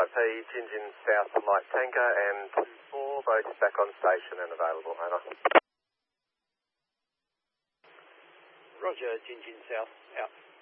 5P, Jinjin South on Mike Tanker, and 24, both back on station and available, over. Roger, Jinjin South, out.